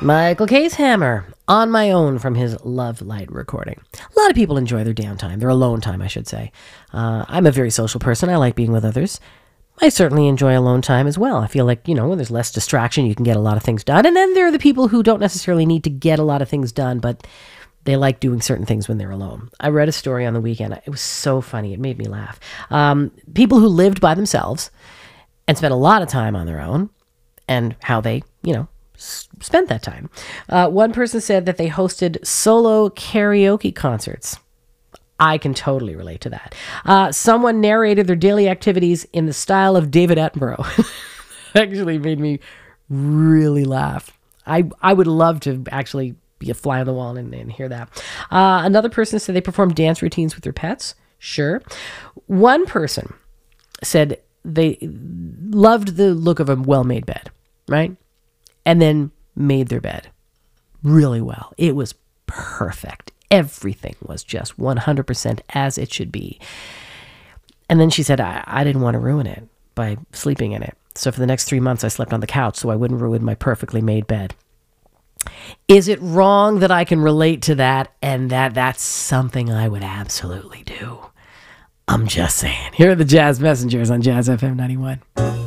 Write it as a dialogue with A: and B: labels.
A: Michael Casehammer, On My Own from his Love Light recording. A lot of people enjoy their downtime, their alone time, I should say. I'm a very social person. I like being with others. I certainly enjoy alone time as well. I feel like, when there's less distraction, you can get a lot of things done. And then there are the people who don't necessarily need to get a lot of things done, but they like doing certain things when they're alone. I read a story on the weekend. It was so funny. It made me laugh. People who lived by themselves and spent a lot of time on their own and how they, spent that time. One person said that they hosted solo karaoke concerts. I can totally relate to that. Someone narrated their daily activities in the style of David Attenborough. Actually made me really laugh. I would love to actually be a fly on the wall and hear that. Another person said they performed dance routines with their pets. Sure. One person said they loved the look of a well-made bed, right? And then made their bed really well. It was perfect. Everything was just 100% as it should be. And then she said, I didn't want to ruin it by sleeping in it. So for the next 3 months, I slept on the couch so I wouldn't ruin my perfectly made bed. Is it wrong that I can relate to that and that's something I would absolutely do? I'm just saying. Here are the Jazz Messengers on Jazz FM 91.